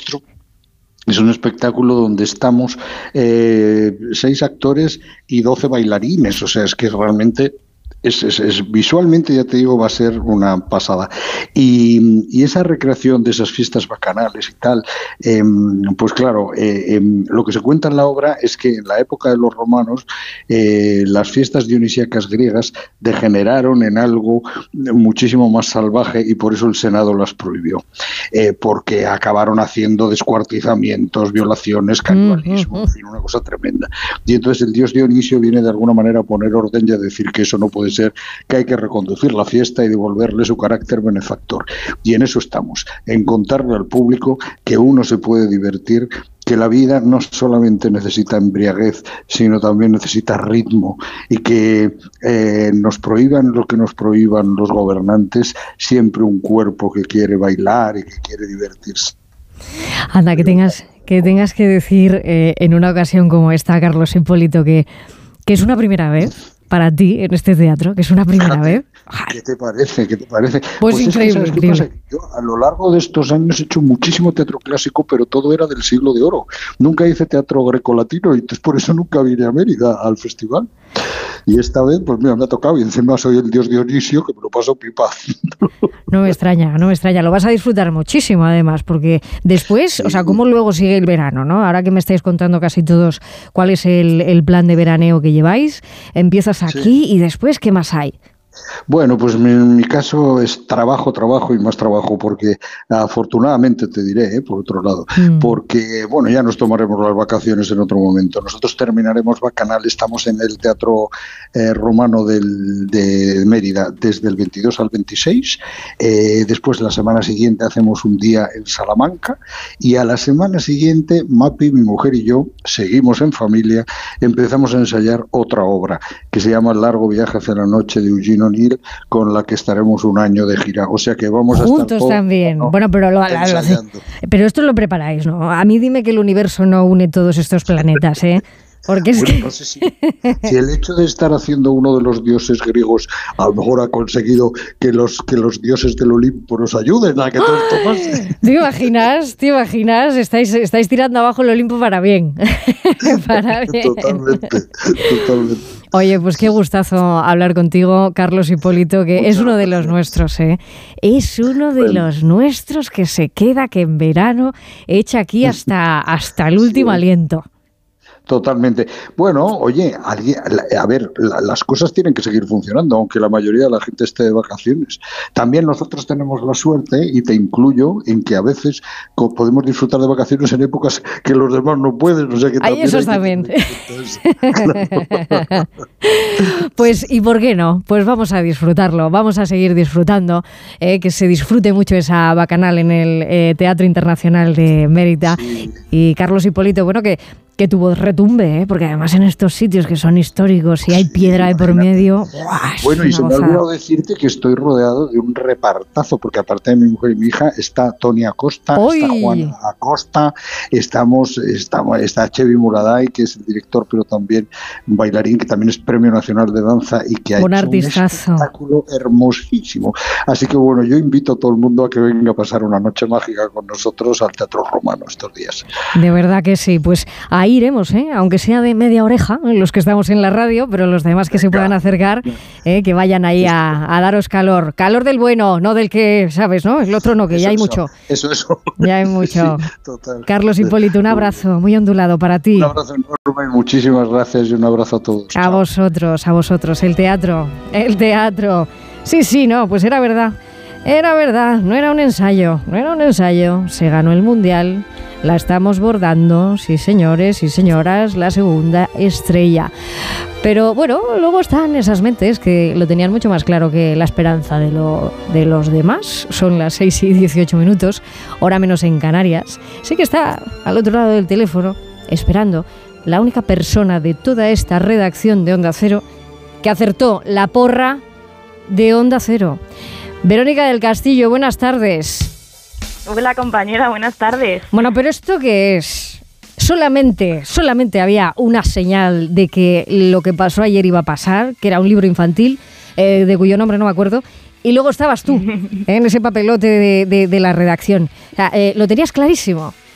nuestro. Es un espectáculo donde estamos 6 actores y 12 bailarines, o sea, es que realmente es visualmente, ya te digo, va a ser una pasada. Y esa recreación de esas fiestas bacanales y tal, pues claro, lo que se cuenta en la obra es que en la época de los romanos las fiestas dionisíacas griegas degeneraron en algo muchísimo más salvaje y por eso el Senado las prohibió, porque acabaron haciendo descuartizamientos, violaciones, canibalismo, en fin, una cosa tremenda. Y entonces el dios Dionisio viene de alguna manera a poner orden y a decir que eso no puede ser, que hay que reconducir la fiesta y devolverle su carácter benefactor. Y en eso estamos, en contarle al público que uno se puede divertir, que la vida no solamente necesita embriaguez, sino también necesita ritmo, y que nos prohíban lo que nos prohíban los gobernantes, siempre un cuerpo que quiere bailar y que quiere divertirse. Anda, que tengas que decir en una ocasión como esta, Carlos Hipólito, que es una primera vez para ti en este teatro, que es una primera vez. ¿Qué te parece? Pues increíble. Es que, ¿sabes qué pasa? Yo a lo largo de estos años he hecho muchísimo teatro clásico, pero todo era del siglo de oro. Nunca hice teatro grecolatino y entonces por eso nunca vine a Mérida al festival. Y esta vez, pues mira, me ha tocado y encima soy el dios Dionisio, que me lo paso pipa. No me extraña. Lo vas a disfrutar muchísimo, además, porque después, sí. O sea, ¿cómo luego sigue el verano, no? Ahora que me estáis contando casi todos cuál es el plan de veraneo que lleváis, empiezas aquí y después, ¿qué más hay? Bueno, pues en mi caso es trabajo y más trabajo, porque afortunadamente te diré, por otro lado, porque bueno, ya nos tomaremos las vacaciones en otro momento. Nosotros terminaremos Bacanal, estamos en el Teatro Romano de Mérida desde el 22 al 26, después la semana siguiente hacemos un día en Salamanca y a la semana siguiente Mapi, mi mujer y yo seguimos en familia, empezamos a ensayar otra obra que se llama El largo viaje hacia la noche de Eugene O'Neill, con la que estaremos un año de gira, o sea que vamos juntos a estar también, ¿no? Bueno, pero pero esto lo preparáis, ¿no? A mí dime que el universo no une todos estos planetas, porque es que... No sé si el hecho de estar haciendo uno de los dioses griegos a lo mejor ha conseguido que los dioses del Olimpo nos ayuden a que todo esto pase. ¿Te imaginas? Estáis tirando abajo el Olimpo para bien. Para bien. Totalmente. Oye, pues qué gustazo hablar contigo, Carlos Hipólito, que es uno de los nuestros, Es uno de los nuestros que se queda, que en verano echa aquí hasta el último aliento. Totalmente. Bueno, oye, a ver, las cosas tienen que seguir funcionando, aunque la mayoría de la gente esté de vacaciones. También nosotros tenemos la suerte, y te incluyo, en que a veces podemos disfrutar de vacaciones en épocas que los demás no pueden. O sea que también eso también. Pues, ¿y por qué no? Pues vamos a disfrutarlo, vamos a seguir disfrutando, que se disfrute mucho esa Bacanal en el Teatro Internacional de Mérida. Sí. Y Carlos Hipólito, bueno, que tu voz retumbe, porque además en estos sitios que son históricos y hay piedra de por medio... Bueno, y se me ha olvidado decirte que estoy rodeado de un repartazo, porque aparte de mi mujer y mi hija está Tony Acosta, está Juan Acosta, está Chevy Muraday, que es el director, pero también un bailarín que también es Premio Nacional de Danza y que ha hecho un espectáculo hermosísimo. Así que bueno, yo invito a todo el mundo a que venga a pasar una noche mágica con nosotros al Teatro Romano estos días. De verdad que sí, pues ahí iremos, aunque sea de media oreja, los que estamos en la radio, pero los demás que se puedan acercar, que vayan ahí a daros calor del bueno, no del que, ¿sabes? ¿No? El otro no, que ya hay mucho. Eso. Ya hay mucho. Sí, total. Carlos Hipólito, un abrazo muy ondulado para ti. Un abrazo enorme, muchísimas gracias y un abrazo a todos. A vosotros, el teatro. Sí, no, pues era verdad, no era un ensayo, se ganó el Mundial. La estamos bordando, sí señores y señoras, la segunda estrella. Pero bueno, luego están esas mentes que lo tenían mucho más claro que la esperanza de los demás. Son las 6:18, hora menos en Canarias. Sí que está al otro lado del teléfono, esperando, la única persona de toda esta redacción de Onda Cero que acertó la porra de Onda Cero. Verónica del Castillo, buenas tardes. Hola compañera, buenas tardes. Bueno, pero ¿esto qué es? Solamente había una señal de que lo que pasó ayer iba a pasar, que era un libro infantil, de cuyo nombre no me acuerdo, y luego estabas tú en ese papelote de la redacción. O sea, lo tenías clarísimo.